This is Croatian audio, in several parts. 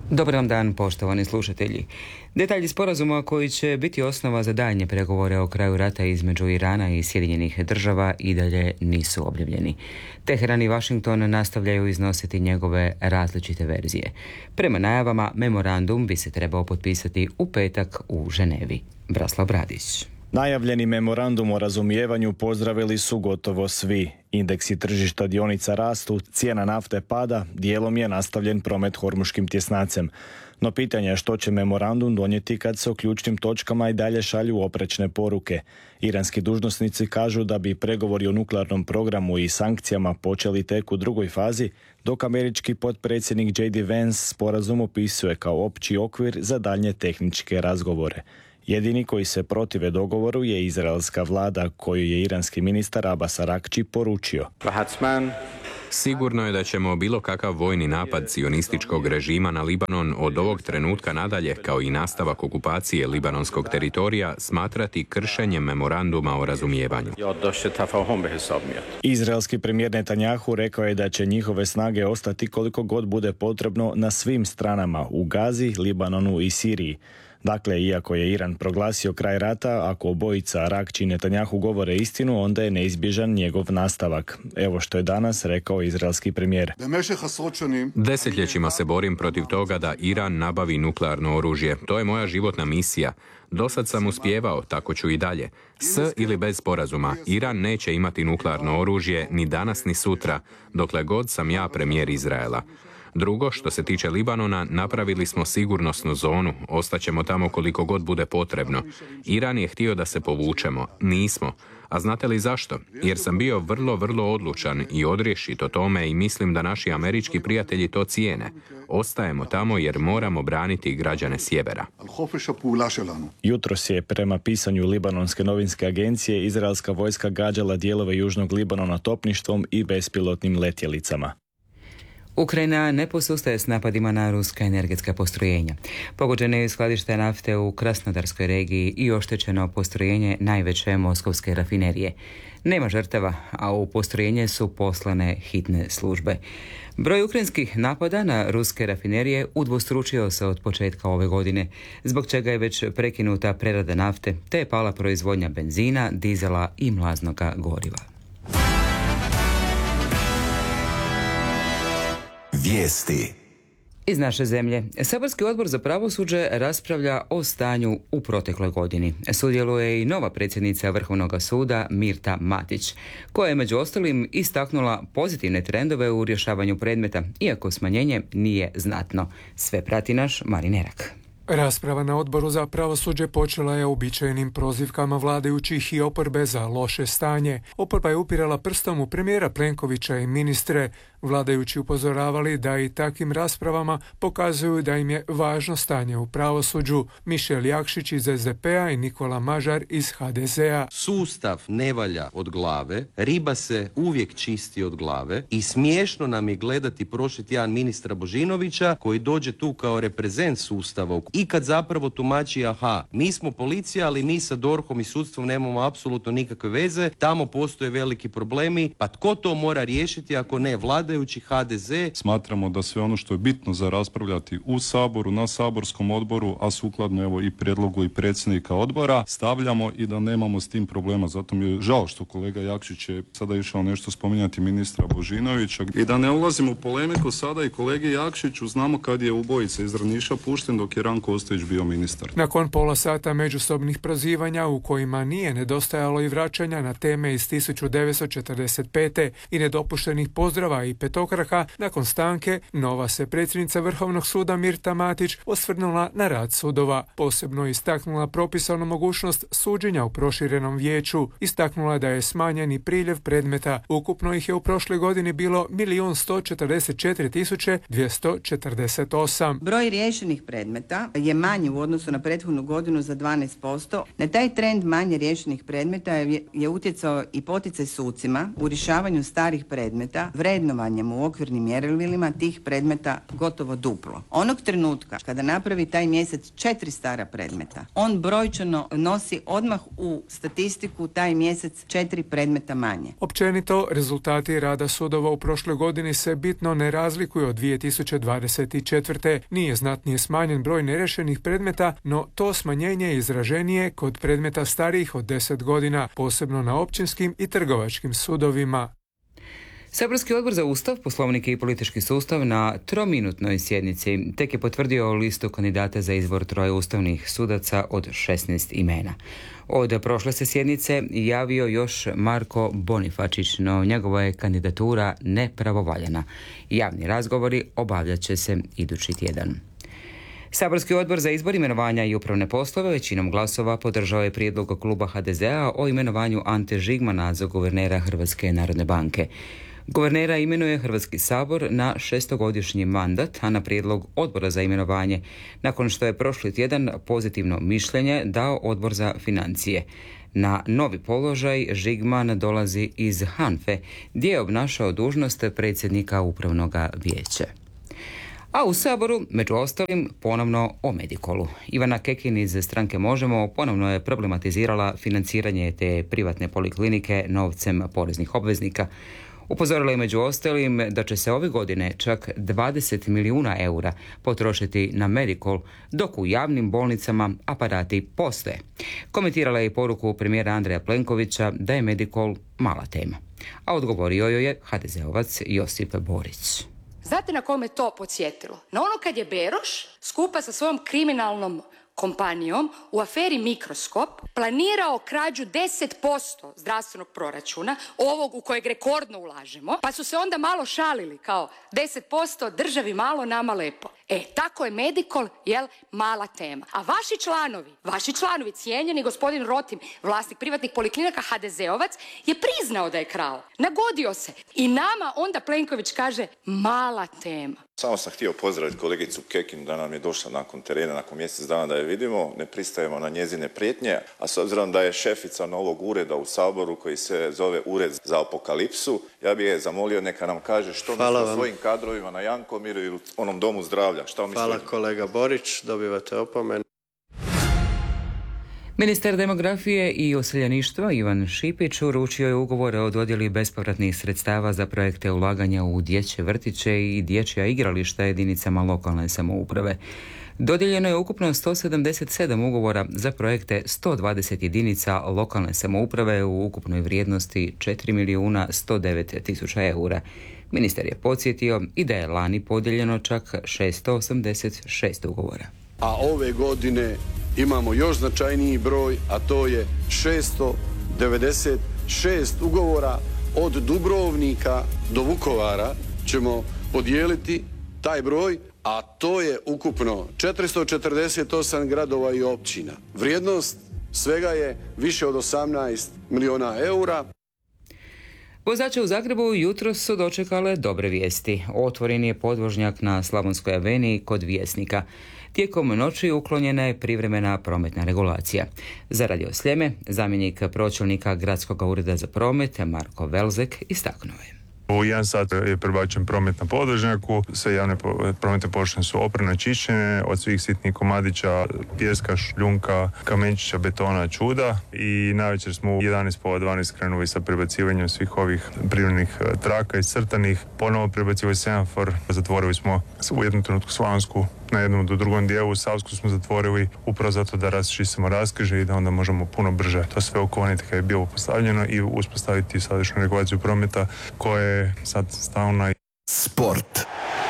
Dobar vam dan, poštovani slušatelji. Detalji sporazuma koji će biti osnova za daljnje pregovore o kraju rata između Irana i Sjedinjenih država i dalje nisu objavljeni. Teheran i Washington nastavljaju iznositi njegove različite verzije. Prema najavama, memorandum bi se trebao potpisati u petak u Ženevi. Braslav Bradić. Najavljeni memorandum o razumijevanju pozdravili su gotovo svi. Indeksi tržišta dionica rastu, cijena nafte pada, dijelom je nastavljen promet hormuškim tjesnacem. No pitanje je što će memorandum donijeti kad se o ključnim točkama i dalje šalju oprečne poruke. Iranski dužnosnici kažu da bi pregovori o nuklearnom programu i sankcijama počeli tek u drugoj fazi, dok američki potpredsjednik J.D. Vance sporazum opisuje kao opći okvir za daljnje tehničke razgovore. Jedini koji se protive dogovoru je izraelska vlada, koju je iranski ministar Abbas Araghči poručio. Sigurno je da ćemo bilo kakav vojni napad cionističkog režima na Libanon od ovog trenutka nadalje, kao i nastavak okupacije libanonskog teritorija, smatrati kršenjem memoranduma o razumijevanju. Izraelski premijer Netanjahu rekao je da će njihove snage ostati koliko god bude potrebno na svim stranama u Gazi, Libanonu i Siriji. Dakle, iako je Iran proglasio kraj rata, ako obojica Araghči i Netanjahu govore istinu, onda je neizbježan njegov nastavak. Evo što je danas rekao izraelski premijer. Desetljećima se borim protiv toga da Iran nabavi nuklearno oružje. To je moja životna misija. Dosad sam uspijevao, tako ću i dalje. S ili bez sporazuma, Iran neće imati nuklearno oružje ni danas ni sutra, dokle god sam ja premijer Izraela. Drugo, što se tiče Libanona, napravili smo sigurnosnu zonu, ostaćemo tamo koliko god bude potrebno. Iran je htio da se povučemo, nismo. A znate li zašto? Jer sam bio vrlo odlučan i odriješit o tome i mislim da naši američki prijatelji to cijene. Ostajemo tamo jer moramo braniti građane sjevera. Jutros je, prema pisanju libanonske novinske agencije, izraelska vojska gađala dijelove južnog Libanona topništvom i bespilotnim letjelicama. Ukrajina ne posustaje s napadima na ruska energetska postrojenja. Pogođene je skladište nafte u Krasnodarskoj regiji i oštećeno postrojenje najveće moskovske rafinerije. Nema žrtava, a u postrojenje su poslane hitne službe. Broj ukrajinskih napada na ruske rafinerije udvostručio se od početka ove godine, zbog čega je već prekinuta prerada nafte, te je pala proizvodnja benzina, dizela i mlaznoga goriva. Vijesti iz naše zemlje. Saborski odbor za pravosuđe raspravlja o stanju u protekloj godini. Sudjeluje i nova predsjednica Vrhovnog suda Mirta Matić, koja je među ostalim istaknula pozitivne trendove u rješavanju predmeta, iako smanjenje nije znatno. Sve prati naš Marin Erak. Rasprava na odboru za pravosuđe počela je uobičajenim prozivkama vladajućih i oporbe za loše stanje. Oporba je upirala prstom u premijera Plenkovića i ministre. Vladajući upozoravali da i takvim raspravama pokazuju da im je važno stanje u pravosuđu. Mišel Jakšić iz SDP-a i Nikola Mažar iz HDZ-a. Sustav ne valja od glave, riba se uvijek čisti od glave i smiješno nam je gledati prošli tjedan ministra Božinovića koji dođe tu kao reprezent sustava i kad zapravo tumači mi smo policija, ali mi sa DORH-om i sudstvom nemamo apsolutno nikakve veze, tamo postoje veliki problemi, pa tko to mora riješiti ako ne vladajući HDZ? Smatramo da sve ono što je bitno za raspravljati u Saboru, na saborskom odboru, a sukladno evo i prijedlogu i predsjednika odbora, stavljamo i da nemamo s tim problema. Zato mi je žao što kolega Jakšić je sada išao nešto spominjati ministra Božinovića. I da ne ulazimo u polemiku sada i kolegi Jakšiću, znamo kad je ubojica iz Drniša pušten dok je Ranko Ostojić bio ministar. Nakon pola sata međusobnih prozivanja u kojima nije nedostajalo i vraćanja na teme iz 1945. i nedopuštenih pozdrava i petokraka, nakon stanke nova se predsjednica Vrhovnog suda Mirta Matić osvrnula na rad sudova. Posebno istaknula propisanu mogućnost suđenja u proširenom vijeću. Istaknula da je smanjeni priljev predmeta. Ukupno ih je u prošloj godini bilo 1.144.248. Broj riješenih predmeta je manji u odnosu na prethodnu godinu za 12%. Na taj trend manje riješenih predmeta je utjecao i poticaj sucima u rješavanju starih predmeta, vrednovanjem u okvirnim mjerilima tih predmeta gotovo duplo. Onog trenutka kada napravi taj mjesec 4 stara predmeta, on brojčano nosi odmah u statistiku taj mjesec 4 predmeta manje. Općenito, rezultati rada sudova u prošloj godini se bitno ne razlikuju od 2024. Nije znatnije smanjen broj nerešenih predmeta, no to smanjenje je izraženije kod predmeta starijih od 10 godina, posebno na općinskim i trgovačkim sudovima. Saborski odbor za Ustav, Poslovnik i politički sustav na trominutnoj sjednici tek je potvrdio listu kandidata za izbor 3 ustavnih sudaca od 16 imena. Od prošle se sjednice javio još Marko Bonifačić, no njegova je kandidatura nepravovaljana. Javni razgovori obavljat će se idući tjedan. Saborski odbor za izbor, imenovanja i upravne poslove većinom glasova podržao je prijedlog kluba HDZ-a o imenovanju Ante Žigmana za guvernera Hrvatske narodne banke. Guvernera imenuje Hrvatski sabor na 6-godišnji mandat, a na prijedlog odbora za imenovanje, nakon što je prošli tjedan pozitivno mišljenje dao odbor za financije. Na novi položaj Žigman dolazi iz HANFE, gdje je obnašao dužnost predsjednika upravnog vijeća. A u Saboru, među ostalim, ponovno o Medikolu. Ivana Kekin iz stranke Možemo ponovno je problematizirala financiranje te privatne poliklinike novcem poreznih obveznika. Upozorila je među ostalim da će se ove godine čak 20 milijuna eura potrošiti na Medikol, dok u javnim bolnicama aparati postoje. Komentirala je i poruku premijera Andreja Plenkovića da je Medikol mala tema. A odgovorio joj je HDZ-ovac Josip Borić. Znate na kome to podsjetilo? Na ono kad je Beroš skupa sa svojom kriminalnom kompanijom u aferi Mikroskop planirao krađu 10% zdravstvenog proračuna, ovog u kojeg rekordno ulažemo, pa su se onda malo šalili kao 10% državi malo, nama lepo. Tako je Medikol, mala tema. A vaši članovi, cijenjeni gospodin Rotim, vlasnik privatnih poliklinika, HDZ-ovac, je priznao da je krao. Nagodio se. I nama onda Plenković kaže mala tema. Samo sam htio pozdraviti kolegicu Kekin da nam je došla nakon terena, nakon mjesec dana da je vidimo. Ne pristajemo na njezine prijetnje, a s obzirom da je šefica novog ureda u Saboru koji se zove Ured za apokalipsu, ja bih je zamolio neka nam kaže što misli o svojim kadrovima na Jankomiru ili onom domu zdravlja. Hvala kolega Borić, dobivate opomenu. Ministar demografije i useljeništva Ivan Šipić uručio je ugovore o dodjeli bespovratnih sredstava za projekte ulaganja u dječje vrtiće i dječja igrališta jedinicama lokalne samouprave. Dodijeljeno je ukupno 177 ugovora za projekte 120 jedinica lokalne samouprave u ukupnoj vrijednosti 4.109.000 eura. Ministar je podsjetio i da je lani podijeljeno čak 686 ugovora. A ove godine imamo još značajniji broj, a to je 696 ugovora od Dubrovnika do Vukovara ćemo podijeliti taj broj, a to je ukupno 448 gradova i općina. Vrijednost svega je više od 18 milijuna eura. Vozače u Zagrebu jutros su dočekale dobre vijesti. Otvoren je podvožnjak na Slavonskoj aveniji kod Vjesnika. Tijekom noći uklonjena je privremena prometna regulacija. Za Radio Sljeme, zamjenik pročelnika Gradskog ureda za promet Marko Velzek istaknuo je. U 1 sat je prebačen promet na podvožnjaku, sve javne prometne površine su oprane, čišćene od svih sitnih komadića, pijeska, šljunka, kamenčića, betona, čuda i navečer smo u 11:30 krenuli sa prebacivanjem svih ovih privremenih traka iscrtanih. Ponovo prebacivali semafor, zatvorili smo u jednom trenutku Slavonsku, na jednom do drugom dijelu Savsku smo zatvorili upravo zato da raščistimo raskrižje i da onda možemo puno brže to sve okoniti kad je bilo postavljeno i uspostaviti sadašnju regulaciju prometa koja je sad stalna. Sport.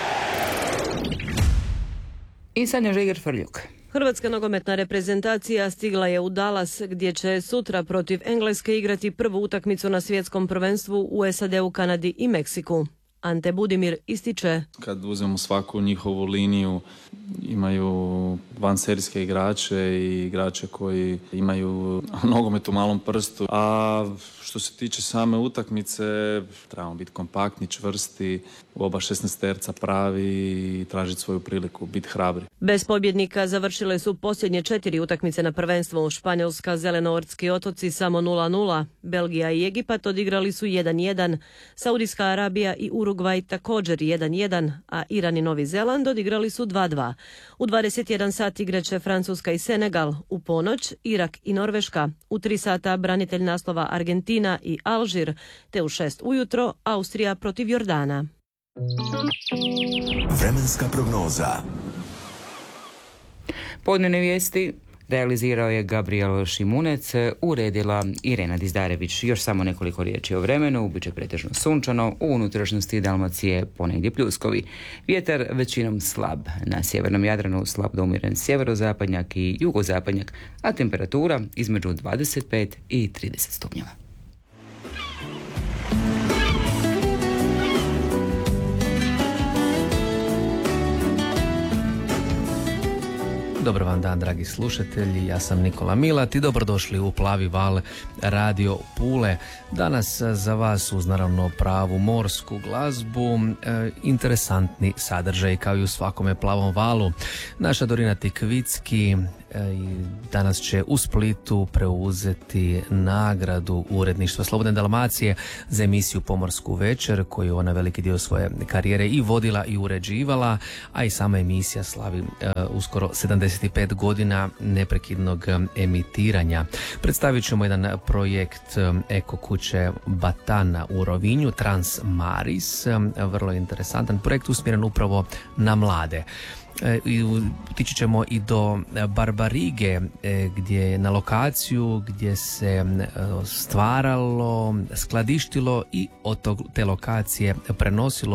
I Sanja Žiger-Frljuk. Hrvatska nogometna reprezentacija stigla je u Dallas gdje će sutra protiv Engleske igrati prvu utakmicu na svjetskom prvenstvu u SAD-u, Kanadi i Meksiku. Ante Budimir ističe. Kad uzmemo svaku njihovu liniju, imaju vanserijske igrače i igrače koji imaju nogomet u malom prstu. A što se tiče same utakmice, trebamo biti kompaktni, čvrsti, oba 16-terca pravi i tražiti svoju priliku, biti hrabri. Bez pobjednika završile su posljednje 4 utakmice na prvenstvu. Španjolska, Zelenoortski otoci samo 0-0. Belgija i Egipat odigrali su 1-1. Saudijska Arabija i Urugvaj također 1-1, a Iran i Novi Zeland odigrali su 2-2. U 21 sat igraće Francuska i Senegal, u ponoć Irak i Norveška, u 3 sata branitelj naslova Argentina i Alžir, te u 6 ujutro Austrija protiv Jordana. Vremenska prognoza. Podnevne vijesti realizirao je Gabriel Šimunec, uredila Irena Dizdarević. Još samo nekoliko riječi o vremenu, bit će pretežno sunčano, u unutrašnjosti Dalmacije ponegdje pljuskovi. Vjetar većinom slab, na sjevernom Jadranu slab do umjeren sjeverozapadnjak i jugozapadnjak, a temperatura između 25 i 30 stupnjeva. Dobar vam dan, dragi slušatelji, ja sam Nikola Milat i dobrodošli u Plavi val Radio Pule. Danas za vas uz naravno pravu morsku glazbu, interesantni sadržaj kao i u svakome plavom valu. Naša Dorina Tikvicki danas će u Splitu preuzeti nagradu uredništva Slobodne Dalmacije za emisiju Pomorsku večer, koju ona veliki dio svoje karijere i vodila i uređivala, a i sama emisija slavi uskoro 75 godina neprekidnog emitiranja. Predstavit ćemo jedan projekt Eko kuće Batana u Rovinju, Trans Maris, vrlo interesantan projekt usmjeren upravo na mlade. Tići ćemo i do Barbarige, gdje na lokaciju gdje se stvaralo, skladištilo i od te lokacije prenosilo